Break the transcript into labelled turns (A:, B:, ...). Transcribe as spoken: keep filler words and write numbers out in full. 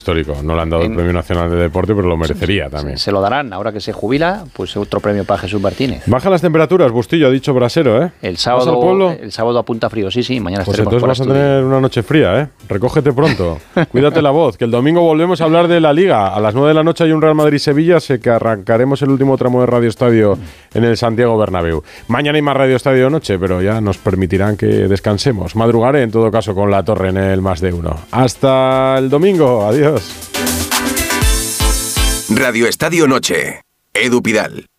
A: histórico. No le han dado en, el Premio Nacional de Deporte, pero lo merecería
B: se,
A: también.
B: Se, se lo darán. Ahora que se jubila, pues otro premio para Jesús Martínez.
A: Bajan las temperaturas, Bustillo, ha dicho Brasero, ¿eh?
B: El sábado, el sábado apunta frío, sí, sí. Mañana
A: pues
B: estaremos
A: entonces
B: por
A: vas
B: Asturias.
A: a tener una noche fría, ¿eh? Recógete pronto. Cuídate la voz, que el domingo volvemos a hablar de la Liga. A las nueve de la noche hay un Real Madrid-Sevilla, sé que arrancaremos el último tramo de Radio Estadio en el Santiago Bernabéu. Mañana hay más Radio Estadio de noche, pero ya nos permitirán que descansemos. Madrugaré, en todo caso, con la torre en el más de uno. Hasta el domingo. Adiós.
C: Radio Estadio Noche. Edu Pidal.